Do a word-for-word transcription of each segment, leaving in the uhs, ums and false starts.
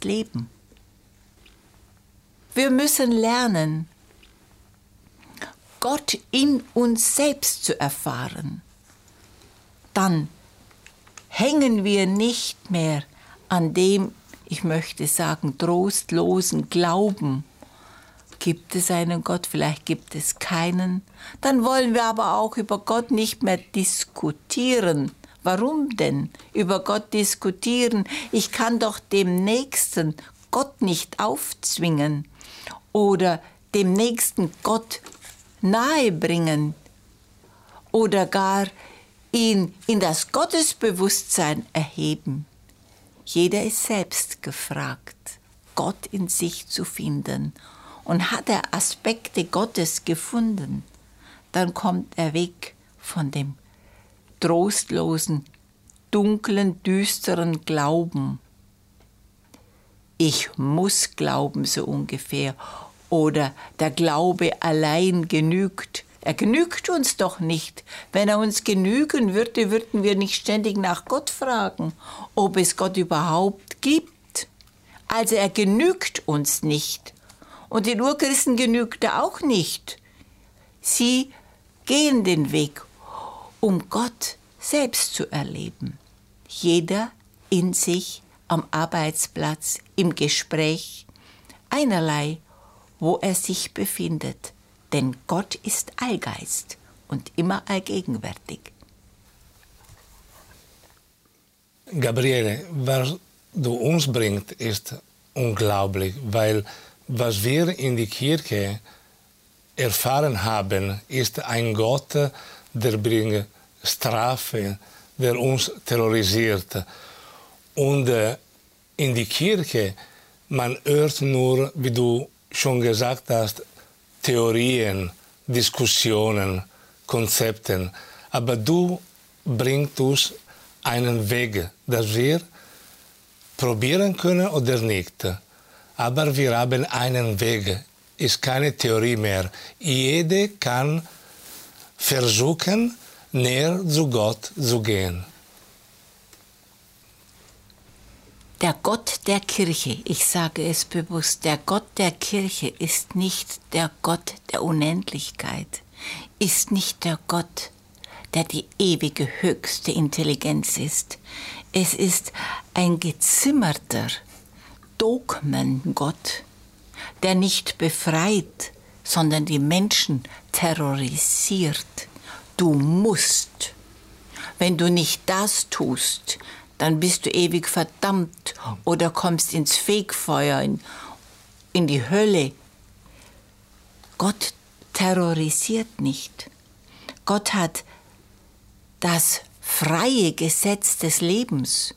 leben. Wir müssen lernen, Gott in uns selbst zu erfahren. Dann hängen wir nicht mehr an dem, ich möchte sagen, trostlosen Glauben. Gibt es einen Gott? Vielleicht gibt es keinen. Dann wollen wir aber auch über Gott nicht mehr diskutieren. Warum denn über Gott diskutieren? Ich kann doch dem Nächsten Gott nicht aufzwingen oder dem Nächsten Gott nahebringen oder gar ihn in das Gottesbewusstsein erheben. Jeder ist selbst gefragt, Gott in sich zu finden. Und hat er Aspekte Gottes gefunden, dann kommt er weg von dem trostlosen, dunklen, düsteren Glauben. Ich muss glauben, so ungefähr. Oder der Glaube allein genügt. Er genügt uns doch nicht. Wenn er uns genügen würde, würden wir nicht ständig nach Gott fragen, ob es Gott überhaupt gibt. Also er genügt uns nicht. Und den Urchristen genügt er auch nicht. Sie gehen den Weg, um Gott selbst zu erleben. Jeder in sich, am Arbeitsplatz, im Gespräch, einerlei, wo er sich befindet. Denn Gott ist Allgeist und immer allgegenwärtig. Gabriele, was du uns bringst, ist unglaublich, weil was wir in der Kirche erfahren haben, ist ein Gott, der bringt Strafe, der uns terrorisiert. Und äh, in der Kirche, man hört nur, wie du schon gesagt hast, Theorien, Diskussionen, Konzepte. Aber du bringst uns einen Weg, dass wir probieren können oder nicht. Aber wir haben einen Weg, ist keine Theorie mehr. Jeder kann versuchen, näher zu Gott zu gehen. Der Gott der Kirche, ich sage es bewusst, der Gott der Kirche ist nicht der Gott der Unendlichkeit, ist nicht der Gott, der die ewige höchste Intelligenz ist. Es ist ein gezimmerter Dogmengott, der nicht befreit, sondern die Menschen terrorisiert. Du musst. Wenn du nicht das tust, dann bist du ewig verdammt oder kommst ins Fegfeuer, in, in die Hölle. Gott terrorisiert nicht. Gott hat das freie Gesetz des Lebens.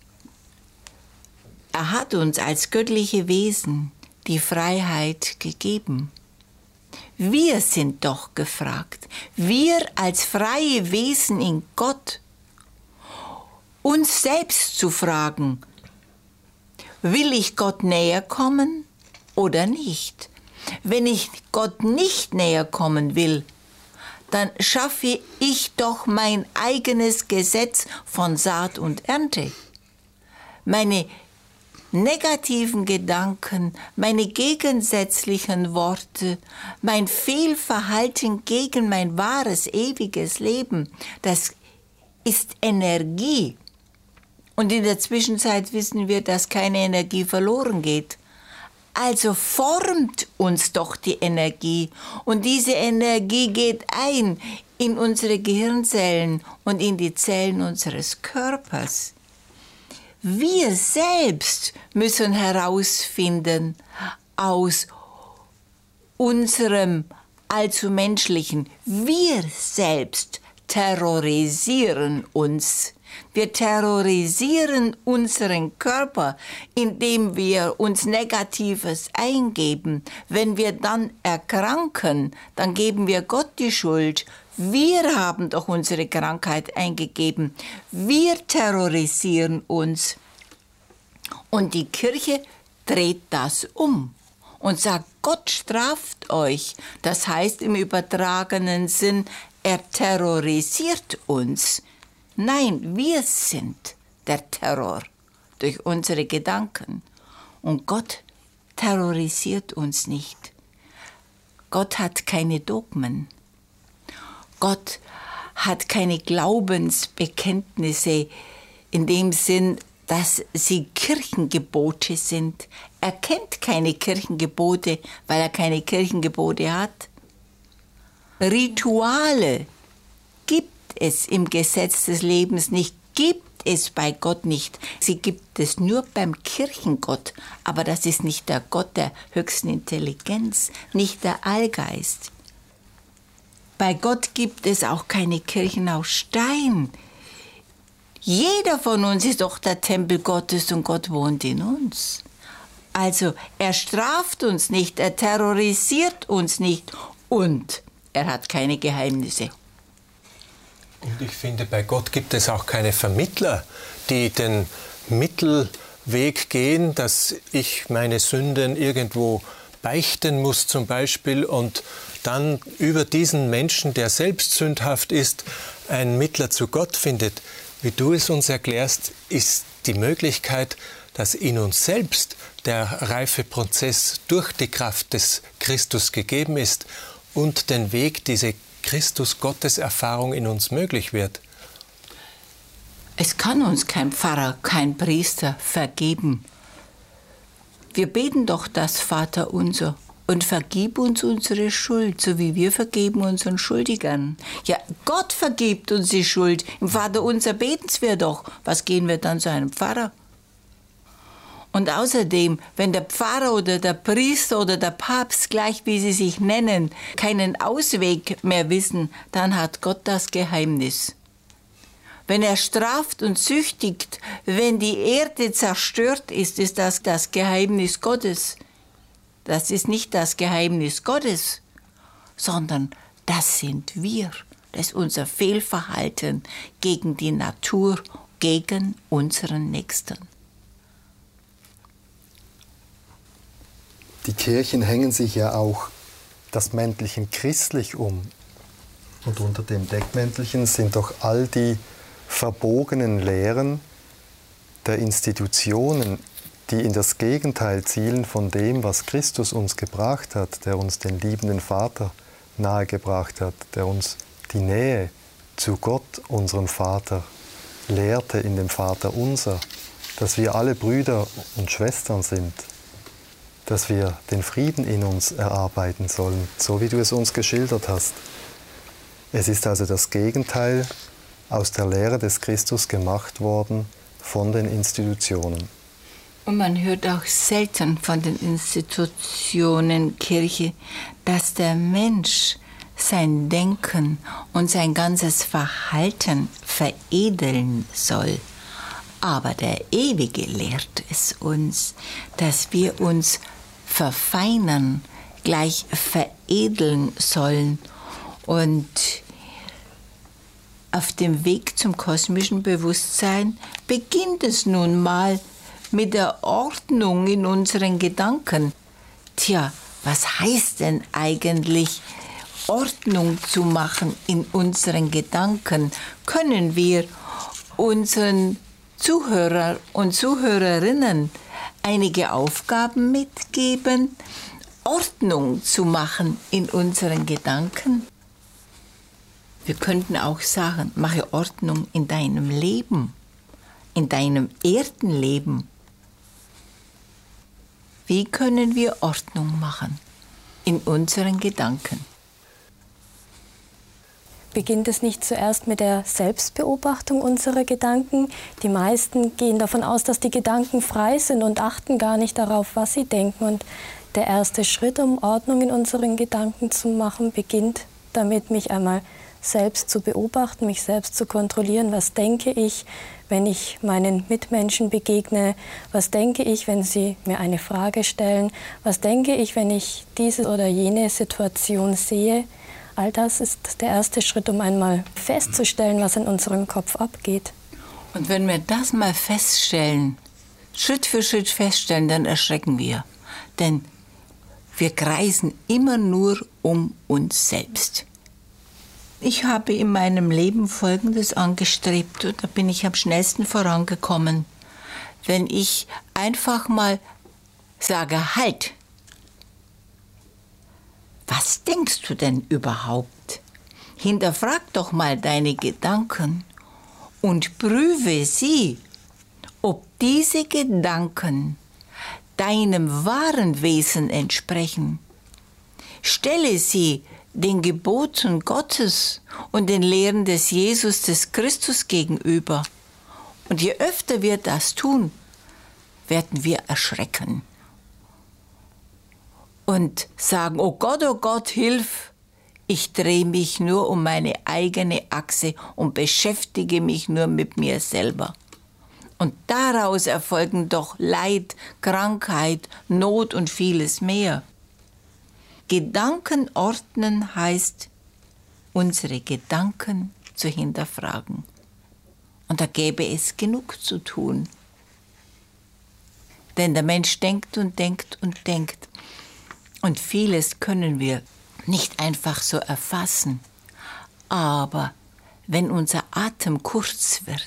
Er hat uns als göttliche Wesen die Freiheit gegeben. Wir sind doch gefragt, wir als freie Wesen in Gott, uns selbst zu fragen, will ich Gott näher kommen oder nicht? Wenn ich Gott nicht näher kommen will, dann schaffe ich doch mein eigenes Gesetz von Saat und Ernte. Meine negativen Gedanken, meine gegensätzlichen Worte, mein Fehlverhalten gegen mein wahres, ewiges Leben, das ist Energie. Und in der Zwischenzeit wissen wir, dass keine Energie verloren geht. Also formt uns doch die Energie. Und diese Energie geht ein in unsere Gehirnzellen und in die Zellen unseres Körpers. Wir selbst müssen herausfinden aus unserem allzu menschlichen, wir selbst terrorisieren uns. Wir terrorisieren unseren Körper, indem wir uns Negatives eingeben. Wenn wir dann erkranken, dann geben wir Gott die Schuld. Wir haben doch unsere Krankheit eingegeben. Wir terrorisieren uns. Und die Kirche dreht das um und sagt, Gott straft euch. Das heißt im übertragenen Sinn, er terrorisiert uns. Nein, wir sind der Terror durch unsere Gedanken. Und Gott terrorisiert uns nicht. Gott hat keine Dogmen. Gott hat keine Glaubensbekenntnisse in dem Sinn, dass sie Kirchengebote sind. Er kennt keine Kirchengebote, weil er keine Kirchengebote hat. Rituale gibt es im Gesetz des Lebens nicht, gibt es bei Gott nicht. Sie gibt es nur beim Kirchengott, aber das ist nicht der Gott der höchsten Intelligenz, nicht der Allgeist. Bei Gott gibt es auch keine Kirchen aus Stein. Jeder von uns ist doch der Tempel Gottes und Gott wohnt in uns. Also er straft uns nicht, er terrorisiert uns nicht und er hat keine Geheimnisse. Und ich finde, bei Gott gibt es auch keine Vermittler, die den Mittelweg gehen, dass ich meine Sünden irgendwo beichten muss zum Beispiel und dann über diesen Menschen, der selbst sündhaft ist, einen Mittler zu Gott findet. Wie du es uns erklärst, ist die Möglichkeit, dass in uns selbst der Reifeprozess durch die Kraft des Christus gegeben ist und den Weg, diese Christus-Gottes-Erfahrung in uns möglich wird. Es kann uns kein Pfarrer, kein Priester vergeben. Wir beten doch das Vaterunser und vergib uns unsere Schuld, so wie wir vergeben unseren Schuldigern. Ja, Gott vergibt uns die Schuld. Im Vaterunser beten's wir doch. Was gehen wir dann zu einem Pfarrer? Und außerdem, wenn der Pfarrer oder der Priester oder der Papst, gleich wie sie sich nennen, keinen Ausweg mehr wissen, dann hat Gott das Geheimnis. Wenn er straft und züchtigt, wenn die Erde zerstört ist, ist das das Geheimnis Gottes. Das ist nicht das Geheimnis Gottes, sondern das sind wir. Das ist unser Fehlverhalten gegen die Natur, gegen unseren Nächsten. Die Kirchen hängen sich ja auch das Mäntelchen christlich um. Und unter dem Deckmäntelchen sind doch all die verbogenen Lehren der Institutionen, die in das Gegenteil zielen von dem, was Christus uns gebracht hat, der uns den liebenden Vater nahegebracht hat, der uns die Nähe zu Gott, unserem Vater, lehrte in dem Vater unser, dass wir alle Brüder und Schwestern sind, dass wir den Frieden in uns erarbeiten sollen, so wie du es uns geschildert hast. Es ist also das Gegenteil aus der Lehre des Christus gemacht worden von den Institutionen. Und man hört auch selten von den Institutionen Kirche, dass der Mensch sein Denken und sein ganzes Verhalten veredeln soll. Aber der Ewige lehrt es uns, dass wir uns verfeinern, gleich veredeln sollen. Und auf dem Weg zum kosmischen Bewusstsein beginnt es nun mal mit der Ordnung in unseren Gedanken. Tja, was heißt denn eigentlich, Ordnung zu machen in unseren Gedanken? Können wir unseren Zuhörer und Zuhörerinnen einige Aufgaben mitgeben, Ordnung zu machen in unseren Gedanken? Wir könnten auch sagen, mache Ordnung in deinem Leben, in deinem Erdenleben. Wie können wir Ordnung machen in unseren Gedanken? Beginnt es nicht zuerst mit der Selbstbeobachtung unserer Gedanken? Die meisten gehen davon aus, dass die Gedanken frei sind und achten gar nicht darauf, was sie denken. Und der erste Schritt, um Ordnung in unseren Gedanken zu machen, beginnt damit, mich einmal selbst zu beobachten, mich selbst zu kontrollieren. Was denke ich, wenn ich meinen Mitmenschen begegne? Was denke ich, wenn sie mir eine Frage stellen? Was denke ich, wenn ich diese oder jene Situation sehe? All das ist der erste Schritt, um einmal festzustellen, was in unserem Kopf abgeht. Und wenn wir das mal feststellen, Schritt für Schritt feststellen, dann erschrecken wir. Denn wir kreisen immer nur um uns selbst. Ich habe in meinem Leben Folgendes angestrebt und da bin ich am schnellsten vorangekommen. Wenn ich einfach mal Sage halt. Was denkst du denn überhaupt? Hinterfrag doch mal deine Gedanken und prüfe sie, ob diese Gedanken deinem wahren Wesen entsprechen. Stelle sie den Geboten Gottes und den Lehren des Jesus, des Christus gegenüber. Und je öfter wir das tun, werden wir erschrecken und sagen, oh Gott, oh Gott, hilf! Ich drehe mich nur um meine eigene Achse und beschäftige mich nur mit mir selber. Und daraus erfolgen doch Leid, Krankheit, Not und vieles mehr. Gedanken ordnen heißt, unsere Gedanken zu hinterfragen. Und da gäbe es genug zu tun. Denn der Mensch denkt und denkt und denkt. Und vieles können wir nicht einfach so erfassen. Aber wenn unser Atem kurz wird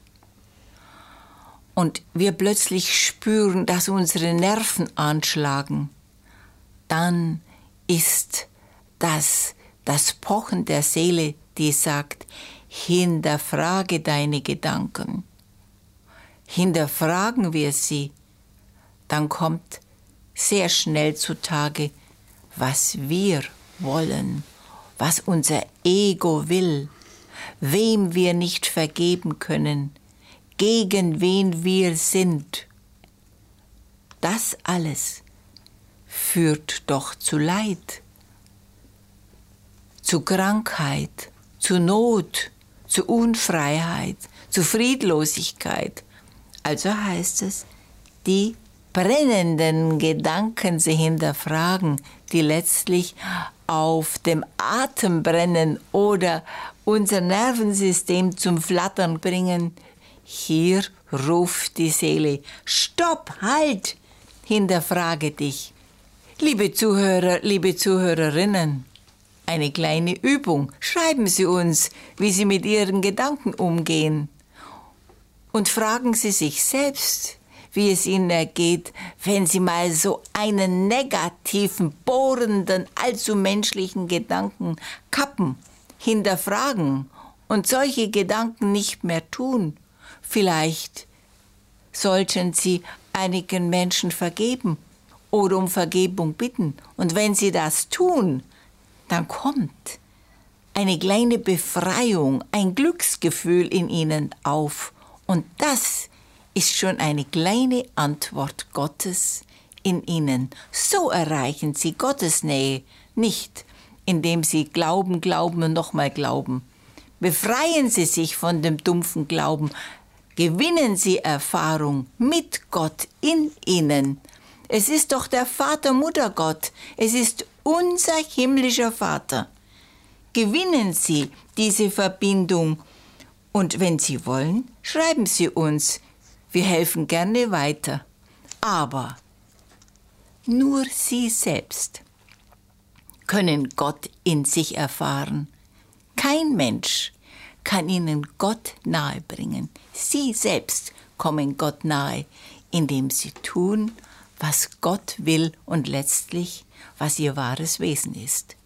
und wir plötzlich spüren, dass unsere Nerven anschlagen, dann ist das das Pochen der Seele, die sagt, hinterfrage deine Gedanken. Hinterfragen wir sie, dann kommt sehr schnell zutage, was wir wollen, was unser Ego will, wem wir nicht vergeben können, gegen wen wir sind. Das alles führt doch zu Leid, zu Krankheit, zu Not, zu Unfreiheit, zu Friedlosigkeit. Also heißt es, die brennenden Gedanken sie hinterfragen, die letztlich auf dem Atem brennen oder unser Nervensystem zum Flattern bringen. Hier ruft die Seele, stopp, halt, hinterfrage dich. Liebe Zuhörer, liebe Zuhörerinnen, eine kleine Übung. Schreiben Sie uns, wie Sie mit Ihren Gedanken umgehen. Und fragen Sie sich selbst, wie es Ihnen ergeht, wenn Sie mal so einen negativen, bohrenden, allzu menschlichen Gedanken kappen, hinterfragen und solche Gedanken nicht mehr tun. Vielleicht sollten Sie einigen Menschen vergeben oder um Vergebung bitten. Und wenn Sie das tun, dann kommt eine kleine Befreiung, ein Glücksgefühl in Ihnen auf. Und das ist schon eine kleine Antwort Gottes in Ihnen. So erreichen Sie Gottes Nähe, nicht indem Sie glauben, glauben und nochmal glauben. Befreien Sie sich von dem dumpfen Glauben. Gewinnen Sie Erfahrung mit Gott in Ihnen. Es ist doch der Vater, Mutter Gott. Es ist unser himmlischer Vater. Gewinnen Sie diese Verbindung. Und wenn Sie wollen, schreiben Sie uns. Wir helfen gerne weiter. Aber nur Sie selbst können Gott in sich erfahren. Kein Mensch kann Ihnen Gott nahebringen. Sie selbst kommen Gott nahe, indem Sie tun, was Gott will und letztlich, was Ihr wahres Wesen ist.